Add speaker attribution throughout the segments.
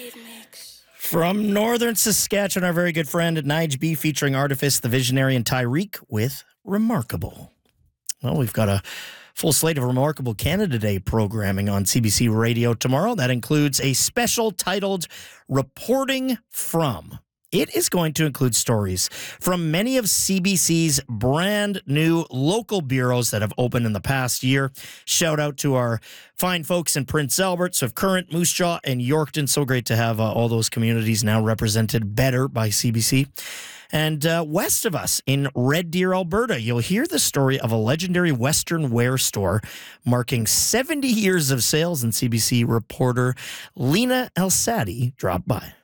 Speaker 1: From northern Saskatchewan, our very good friend Nige B, featuring Artifice, The Visionary, and Tyreek with Remarkable. Well, we've got a full slate of Remarkable Canada Day programming on CBC Radio tomorrow. That includes a special titled Reporting From. It is going to include stories from many of CBC's brand new local bureaus that have opened in the past year. Shout out to our fine folks in Prince Albert, Swift Current, Moose Jaw, and Yorkton. So great to have all those communities now represented better by CBC. And west of us in Red Deer, Alberta, you'll hear the story of a legendary Western wear store marking 70 years of sales, and CBC reporter Lena Elsadi dropped by.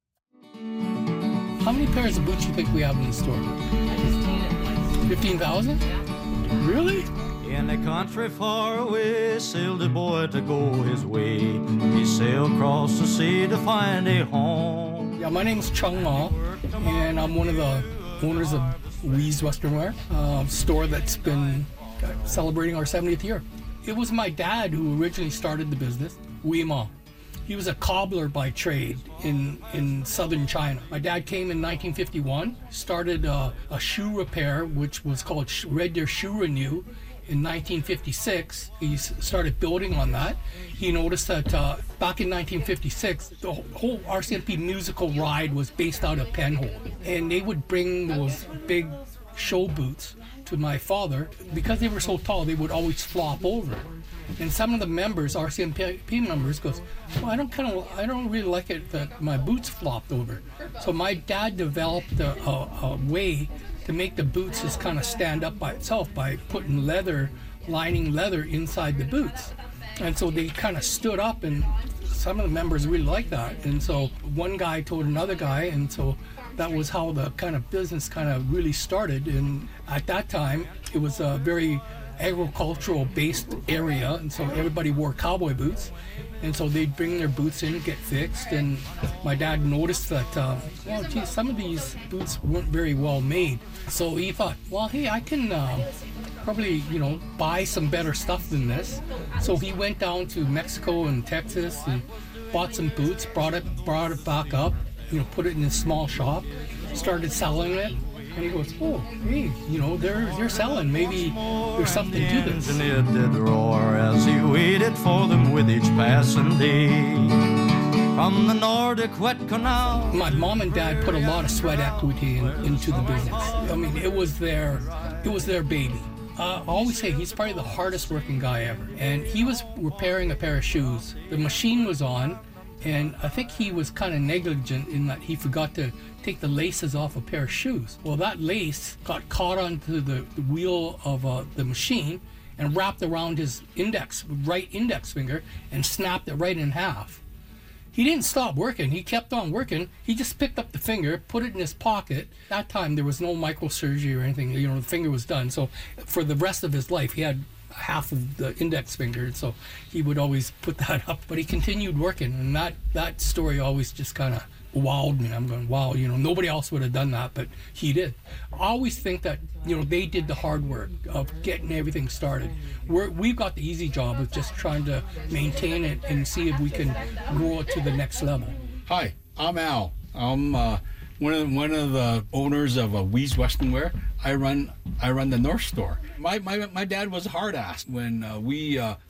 Speaker 2: How many pairs of boots do you think we have in the store? 15,000? Yeah. Really?
Speaker 3: In a country far away, sailed a boy to go his way. He sailed across the sea to find a home.
Speaker 2: Yeah, my name's Chung Ma, and I'm one of the owners of Wee's Western Wear, store that's been celebrating our 70th year. It was my dad who originally started the business, Wee Ma. He was a cobbler by trade in southern China. My dad came in 1951, started a shoe repair, which was called Red Deer Shoe Renew. In 1956, he started building on that. He noticed that back in 1956, the whole RCMP musical ride was based out of Penhold. And they would bring those big show boots to my father. Because they were so tall, they would always flop over. And some of the members, RCMP members, goes, well, I don't really like it that my boots flopped over. So my dad developed a way to make the boots just kind of stand up by itself by putting lining leather inside the boots. And so they kind of stood up, and some of the members really liked that. And so one guy told another guy, and so that was how the kind of business kind of really started. And at that time, it was a very agricultural based area, and so everybody wore cowboy boots, and so they'd bring their boots in, get fixed, and my dad noticed that some of these boots weren't very well made, so he thought, well, hey, I can probably buy some better stuff than this. So he went down to Mexico and Texas and bought some boots, brought it back up, put it in a small shop, started selling it. And he goes, oh, hey, they're selling. Maybe there's something to this.
Speaker 3: And it did roar as he waited for them with each passing day. From the Nordic wet canal.
Speaker 2: My mom and dad put a lot of sweat equity into the business. I mean, it was their baby. I always say he's probably the hardest working guy ever. And he was repairing a pair of shoes. The machine was on, and I think he was kind of negligent in that he forgot to take the laces off a pair of shoes. Well, that lace got caught onto the wheel of the machine and wrapped around his right index finger and snapped it right in half. He didn't stop working. He kept on working. He just picked up the finger, put it in his pocket. That time there was no microsurgery or anything. The finger was done. So for the rest of his life, he had half of the index finger, so he would always put that up. But he continued working, and that story always just kind of wowed me. I'm going, wow, nobody else would have done that, but he did. I always think that, they did the hard work of getting everything started. We've got the easy job of just trying to maintain it and see if we can grow it to the next level.
Speaker 4: Hi, I'm Al. I'm one of the owners of Wee's Western Wear. I run the North Store. My dad was a hard ass when we